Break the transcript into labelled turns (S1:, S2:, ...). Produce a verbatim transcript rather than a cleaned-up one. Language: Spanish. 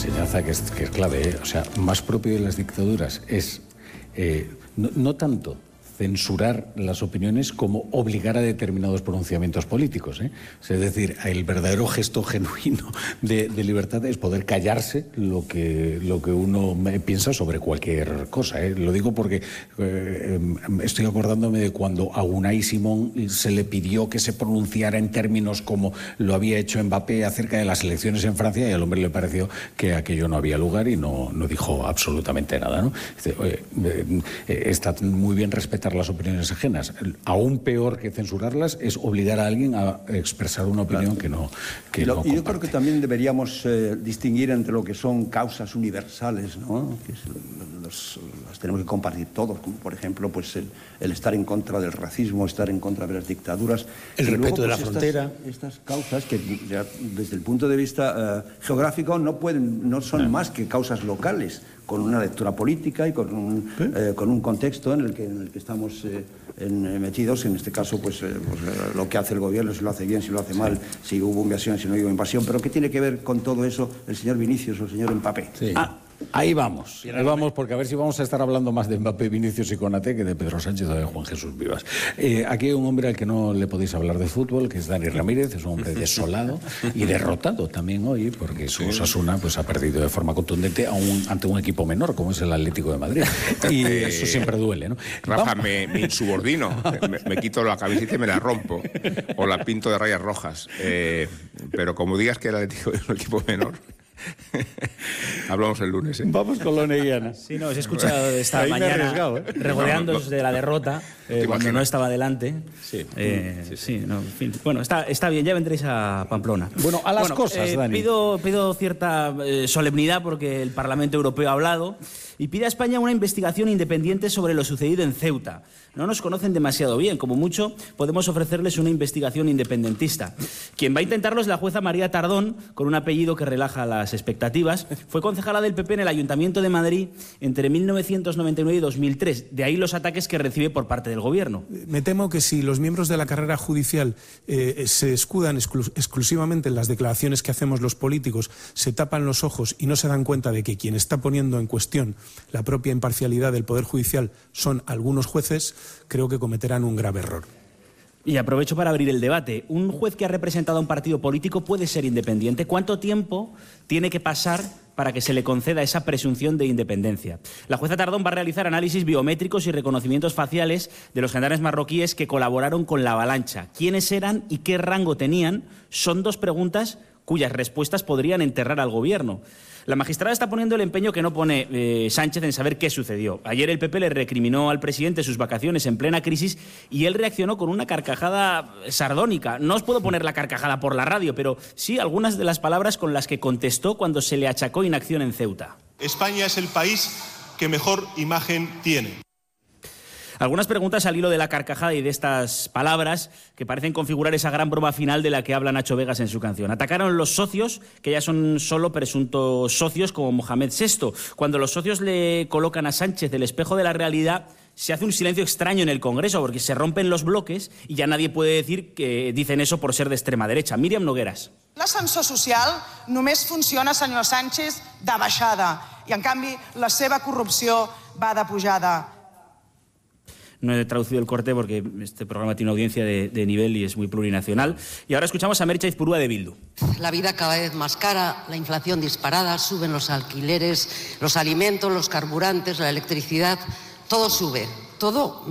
S1: enseñanza que es, que es clave, ¿eh? O sea, más propio de las dictaduras es eh, no, no tanto censurar las opiniones como obligar a determinados pronunciamientos políticos, ¿eh? Es decir, el verdadero gesto genuino de, de libertad es poder callarse lo que, lo que uno piensa sobre cualquier cosa, ¿eh? Lo digo porque eh, estoy acordándome de cuando a Unai Simón se le pidió que se pronunciara en términos como lo había hecho Mbappé acerca de las elecciones en Francia, y al hombre le pareció que aquello no había lugar y no, no dijo absolutamente nada, ¿no? Dice, oye, eh, eh, está muy bien respetar las opiniones ajenas. Aún peor que censurarlas es obligar a alguien a expresar una opinión, claro, que no que
S2: lo,
S1: no
S2: y yo creo que también deberíamos eh, distinguir entre lo que son causas universales, ¿no? Que es, los, las tenemos que compartir todos, como por ejemplo pues el, el estar en contra del racismo, estar en contra de las dictaduras,
S3: el respeto
S2: luego, pues,
S3: de la
S2: estas,
S3: frontera,
S2: estas causas que ya, desde el punto de vista uh, geográfico no pueden no son no. más que causas locales, con una lectura política y con un, ¿Sí? eh, con un contexto en el que, en el que estamos eh, en, eh, metidos. En este caso, pues, eh, pues eh, lo que hace el gobierno, si lo hace bien, si lo hace mal, si hubo invasión, si no hubo invasión. Pero ¿qué tiene que ver con todo eso el señor Vinicius o el señor Mbappé?
S1: Sí. Ah, ahí vamos, ahí vamos, porque a ver si vamos a estar hablando más de Mbappé, Vinicius y Konaté que de Pedro Sánchez o de Juan Jesús Vivas. Eh, aquí hay un hombre al que no le podéis hablar de fútbol, que es Dani Ramírez, es un hombre desolado y derrotado también hoy, porque su Osasuna pues, ha perdido de forma contundente a un, ante un equipo menor, como es el Atlético de Madrid. Y eso siempre duele, ¿no?
S4: Rafa, me, me insubordino, me, me quito la camiseta y me la rompo, o la pinto de rayas rojas. Eh, pero como digas que el Atlético es un equipo menor... Hablamos el lunes, ¿eh?
S1: Vamos con lo neguiana.
S5: Sí, no, os he escuchado esta mañana ¿eh? regodeándoos no, no, de la derrota eh, cuando no estaba delante.
S1: Sí,
S5: eh,
S1: sí,
S5: sí, sí no, en fin. Bueno, está, está bien, ya vendréis a Pamplona.
S1: Bueno, a las
S5: bueno,
S1: cosas,
S5: eh,
S1: Dani.
S5: Pido, pido cierta eh, solemnidad porque el Parlamento Europeo ha hablado y pide a España una investigación independiente sobre lo sucedido en Ceuta. No nos conocen demasiado bien, como mucho podemos ofrecerles una investigación independentista. Quien va a intentarlo es la jueza María Tardón, con un apellido que relaja las expectativas. Fue concejala del P P en el Ayuntamiento de Madrid entre mil novecientos noventa y nueve y dos mil tres. De ahí los ataques que recibe por parte del Gobierno.
S6: Me temo que si los miembros de la carrera judicial eh, se escudan exclu exclusivamente en las declaraciones que hacemos los políticos, se tapan los ojos y no se dan cuenta de que quien está poniendo en cuestión la propia imparcialidad del Poder Judicial son algunos jueces, creo que cometerán un grave error.
S5: Y aprovecho para abrir el debate. ¿Un juez que ha representado a un partido político puede ser independiente? ¿Cuánto tiempo tiene que pasar para que se le conceda esa presunción de independencia? La jueza Tardón va a realizar análisis biométricos y reconocimientos faciales de los gendarmes marroquíes que colaboraron con la avalancha. ¿Quiénes eran y qué rango tenían? Son dos preguntas cuyas respuestas podrían enterrar al Gobierno. La magistrada está poniendo el empeño que no pone eh, Sánchez en saber qué sucedió. Ayer el P P le recriminó al presidente sus vacaciones en plena crisis y él reaccionó con una carcajada sardónica. No os puedo poner la carcajada por la radio, pero sí algunas de las palabras con las que contestó cuando se le achacó inacción en Ceuta.
S7: España es el país que mejor imagen tiene.
S5: Algunas preguntas al hilo de la carcajada y de estas palabras que parecen configurar esa gran broma final de la que habla Nacho Vegas en su canción. Atacaron los socios, que ya son solo presuntos socios, como Mohamed sexto. Cuando los socios le colocan a Sánchez el espejo de la realidad, se hace un silencio extraño en el Congreso porque se rompen los bloques y ya nadie puede decir que dicen eso por ser de extrema derecha. Míriam Nogueras.
S8: L'ascensor social només funciona, senyor Sánchez, de baixada i, en canvi, la seva corrupció va de pujada.
S5: No he traducido el corte porque este programa tiene una audiencia de, de nivel y es muy plurinacional. Y ahora escuchamos a Merche Aizpurúa de Bildu.
S9: La vida cada vez más cara, la inflación disparada, suben los alquileres, los alimentos, los carburantes, la electricidad, todo sube, todo